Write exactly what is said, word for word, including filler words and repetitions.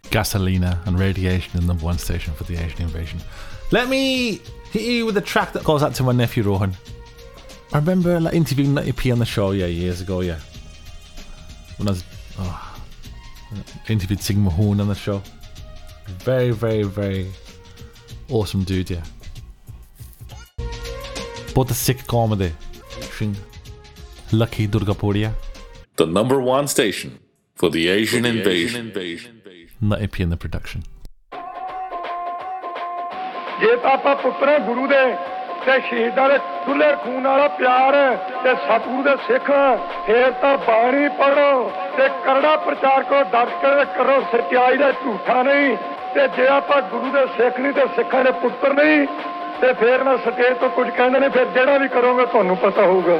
Gasolina and Radiation, the number one station for the Asian invasion. Let me hit you with a track that goes out to my nephew Rohan. I remember like, interviewing ninety p on the show, yeah, years ago, yeah. When I was, oh, I interviewed Sigma Hoon on the show. Very, very, very awesome dude, yeah. But the sick comedy. Lucky Durgapuria. The number one station for the Asian, for the invasion. Asian invasion. ninety p in the production. ਜੇ ਤਾਂ ਆਪਾਂ ਪੁੱਤਰਾਂ ਗੁਰੂ ਦੇ ਤੇ ਸ਼ਹੀਦਾਂ ਦੇ ਖੁੱਲੇ ਖੂਨ ਵਾਲਾ ਪਿਆਰ ਤੇ ਸਤਿਗੁਰੂ ਦੇ ਸਿੱਖ ਫੇਰ ਤਾਂ ਬਾਣੀ ਪੜੋ ਤੇ ਕਰੜਾ ਪ੍ਰਚਾਰ ਕਰੋ, ਡਟ ਕੇ ਕਰੋ ਸੱਚਾਈ ਦਾ, ਝੂਠਾ ਨਹੀਂ। ਤੇ ਜੇ ਆਪਾਂ ਗੁਰੂ ਦੇ ਸਿੱਖ ਨਹੀਂ ਤੇ ਸਿੱਖਾਂ ਦੇ ਪੁੱਤਰ ਨਹੀਂ ਤੇ ਫੇਰ ਮੈਂ ਸਟੇਜ ਤੋਂ ਕੁਝ ਕਹਿੰਦੇ ਨੇ, ਫਿਰ ਜਿਹੜਾ ਵੀ ਕਰੋਗੇ ਤੁਹਾਨੂੰ ਪਤਾ ਹੋਊਗਾ।